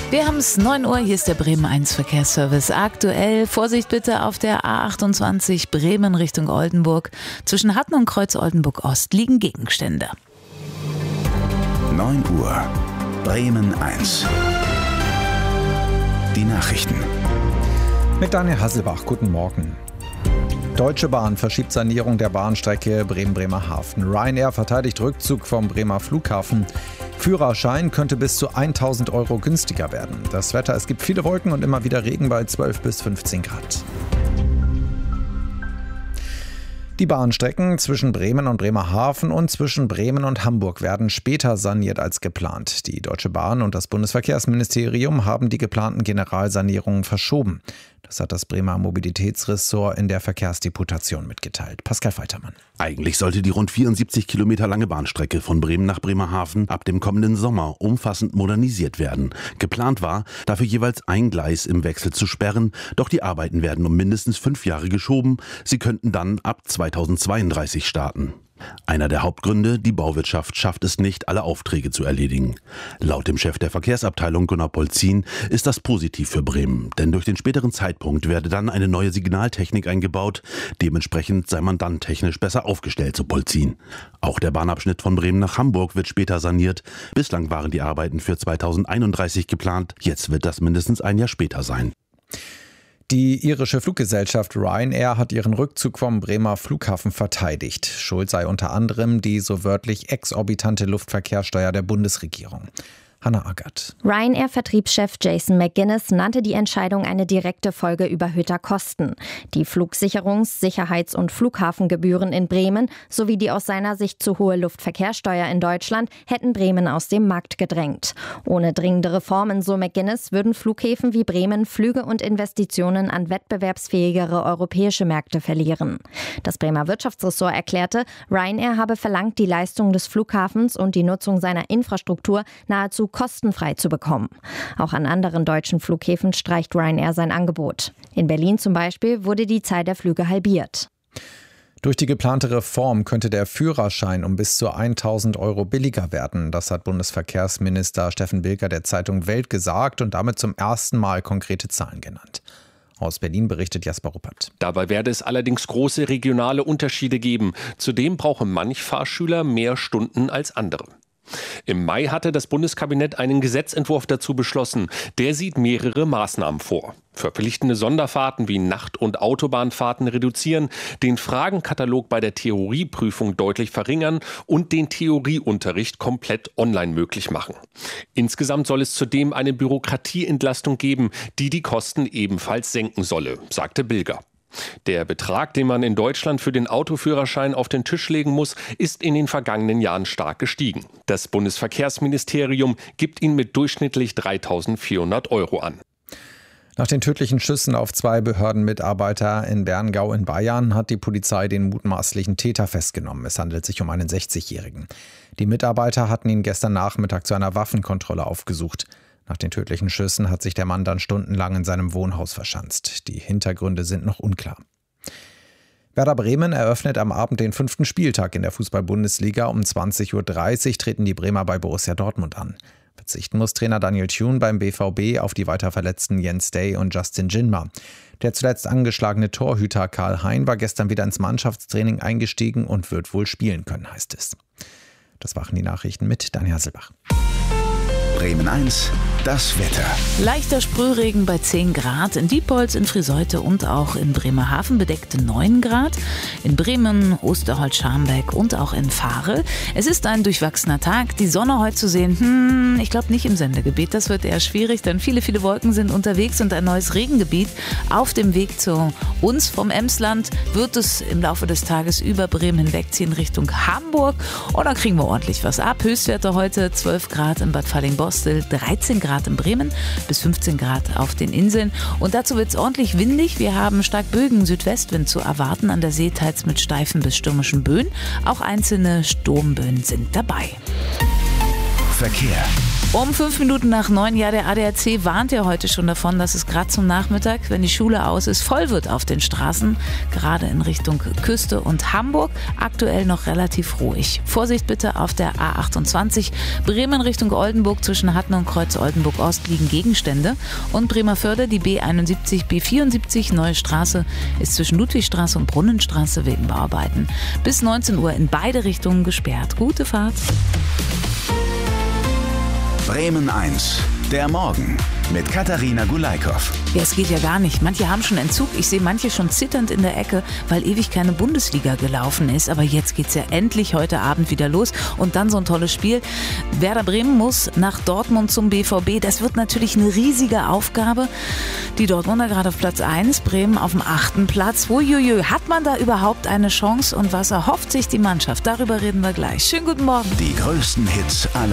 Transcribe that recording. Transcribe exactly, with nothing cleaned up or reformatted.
Wir haben es neun Uhr, hier ist der Bremen eins Verkehrsservice. Aktuell Vorsicht bitte auf der A achtundzwanzig Bremen Richtung Oldenburg. Zwischen Hatten und Kreuz Oldenburg Ost liegen Gegenstände. neun Uhr, Bremen eins. Die Nachrichten. Mit Daniel Hasselbach, guten Morgen. Deutsche Bahn verschiebt Sanierung der Bahnstrecke Bremen-Bremerhaven. Ryanair verteidigt Rückzug vom Bremer Flughafen. Führerschein könnte bis zu tausend Euro günstiger werden. Das Wetter, es gibt viele Wolken und immer wieder Regen bei zwölf bis fünfzehn Grad. Die Bahnstrecken zwischen Bremen und Bremerhaven und zwischen Bremen und Hamburg werden später saniert als geplant. Die Deutsche Bahn und das Bundesverkehrsministerium haben die geplanten Generalsanierungen verschoben. Das hat das Bremer Mobilitätsressort in der Verkehrsdeputation mitgeteilt. Pascal Weitermann. Eigentlich sollte die rund vierundsiebzig Kilometer lange Bahnstrecke von Bremen nach Bremerhaven ab dem kommenden Sommer umfassend modernisiert werden. Geplant war, dafür jeweils ein Gleis im Wechsel zu sperren, doch die Arbeiten werden um mindestens fünf Jahre geschoben. Sie könnten dann ab zweitausendzweiunddreißig starten. Einer der Hauptgründe, die Bauwirtschaft schafft es nicht, alle Aufträge zu erledigen. Laut dem Chef der Verkehrsabteilung Gunnar Polzin ist das positiv für Bremen, denn durch den späteren Zeitpunkt werde dann eine neue Signaltechnik eingebaut. Dementsprechend sei man dann technisch besser aufgestellt, so Polzin. Auch der Bahnabschnitt von Bremen nach Hamburg wird später saniert. Bislang waren die Arbeiten für zweitausendeinunddreißig geplant, jetzt wird das mindestens ein Jahr später sein. Die irische Fluggesellschaft Ryanair hat ihren Rückzug vom Bremer Flughafen verteidigt. Schuld sei unter anderem die so wörtlich exorbitante Luftverkehrssteuer der Bundesregierung. Hannah Agathe. Ryanair-Vertriebschef Jason McGuinness nannte die Entscheidung eine direkte Folge überhöhter Kosten. Die Flugsicherungs-, Sicherheits- und Flughafengebühren in Bremen sowie die aus seiner Sicht zu hohe Luftverkehrssteuer in Deutschland hätten Bremen aus dem Markt gedrängt. Ohne dringende Reformen, so McGuinness, würden Flughäfen wie Bremen Flüge und Investitionen an wettbewerbsfähigere europäische Märkte verlieren. Das Bremer Wirtschaftsressort erklärte, Ryanair habe verlangt, die Leistung des Flughafens und die Nutzung seiner Infrastruktur nahezu kostenfrei zu bekommen. Auch an anderen deutschen Flughäfen streicht Ryanair sein Angebot. In Berlin zum Beispiel wurde die Zahl der Flüge halbiert. Durch die geplante Reform könnte der Führerschein um bis zu tausend Euro billiger werden. Das hat Bundesverkehrsminister Steffen Bilger der Zeitung Welt gesagt und damit zum ersten Mal konkrete Zahlen genannt. Aus Berlin berichtet Jasper Ruppert. Dabei werde es allerdings große regionale Unterschiede geben. Zudem brauche manch Fahrschüler mehr Stunden als andere. Im Mai hatte das Bundeskabinett einen Gesetzentwurf dazu beschlossen. Der sieht mehrere Maßnahmen vor. Verpflichtende Sonderfahrten wie Nacht- und Autobahnfahrten reduzieren, den Fragenkatalog bei der Theorieprüfung deutlich verringern und den Theorieunterricht komplett online möglich machen. Insgesamt soll es zudem eine Bürokratieentlastung geben, die die Kosten ebenfalls senken solle, sagte Bilger. Der Betrag, den man in Deutschland für den Autoführerschein auf den Tisch legen muss, ist in den vergangenen Jahren stark gestiegen. Das Bundesverkehrsministerium gibt ihn mit durchschnittlich dreitausendvierhundert Euro an. Nach den tödlichen Schüssen auf zwei Behördenmitarbeiter in Berngau in Bayern hat die Polizei den mutmaßlichen Täter festgenommen. Es handelt sich um einen sechzigjährigen. Die Mitarbeiter hatten ihn gestern Nachmittag zu einer Waffenkontrolle aufgesucht. Nach den tödlichen Schüssen hat sich der Mann dann stundenlang in seinem Wohnhaus verschanzt. Die Hintergründe sind noch unklar. Werder Bremen eröffnet am Abend den fünften Spieltag in der Fußball-Bundesliga. Um zwanzig Uhr dreißig treten die Bremer bei Borussia Dortmund an. Verzichten muss Trainer Daniel Thune beim B V B auf die weiter verletzten Jens Day und Justin Jinma. Der zuletzt angeschlagene Torhüter Karl Hein war gestern wieder ins Mannschaftstraining eingestiegen und wird wohl spielen können, heißt es. Das waren die Nachrichten mit Daniel Hasselbach. Bremen eins, das Wetter. Leichter Sprühregen bei zehn Grad, in Diepholz, in Friseute und auch in Bremerhaven bedeckte neun Grad, in Bremen, Osterholz-Scharmbeck und auch in Fahre. Es ist ein durchwachsener Tag, die Sonne heute zu sehen, hm, ich glaube nicht im Sendegebiet, das wird eher schwierig, denn viele, viele Wolken sind unterwegs und ein neues Regengebiet auf dem Weg zu uns vom Emsland wird es im Laufe des Tages über Bremen hinwegziehen Richtung Hamburg und dann kriegen wir ordentlich was ab. Höchstwerte heute zwölf Grad in Bad Falling-Borstel, dreizehn Grad in Bremen bis fünfzehn Grad auf den Inseln. Und dazu wird es ordentlich windig. Wir haben stark Bögen Südwestwind zu erwarten. An der See teils mit steifen bis stürmischen Böen. Auch einzelne Sturmböen sind dabei. Verkehr. Um fünf Minuten nach neun, ja, der A D A C warnt ja heute schon davon, dass es gerade zum Nachmittag, wenn die Schule aus ist, voll wird auf den Straßen, gerade in Richtung Küste und Hamburg. Aktuell noch relativ ruhig. Vorsicht bitte auf der A achtundzwanzig. Bremen Richtung Oldenburg zwischen Hatten und Kreuz Oldenburg-Ost liegen Gegenstände. Und Bremerförde, die B einundsiebzig, B vierundsiebzig, Neue Straße, ist zwischen Ludwigstraße und Brunnenstraße wegen Bauarbeiten. Bis neunzehn Uhr in beide Richtungen gesperrt. Gute Fahrt. Bremen eins, der Morgen mit Katharina Gulaikow. Ja, es geht ja gar nicht. Manche haben schon Entzug. Ich sehe manche schon zitternd in der Ecke, weil ewig keine Bundesliga gelaufen ist. Aber jetzt geht's ja endlich heute Abend wieder los. Und dann so ein tolles Spiel. Werder Bremen muss nach Dortmund zum B V B. Das wird natürlich eine riesige Aufgabe. Die Dortmunder gerade auf Platz eins, Bremen auf dem achten Platz. Uiuiui, hat man da überhaupt eine Chance? Und was erhofft sich die Mannschaft? Darüber reden wir gleich. Schönen guten Morgen. Die größten Hits aller